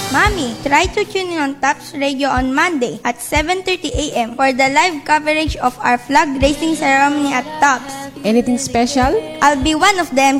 Mommy, try to tune in on Tops Radio on Monday at 7:30 a.m. for the live coverage of our flag raising ceremony at Tops. Anything special? I'll be one of them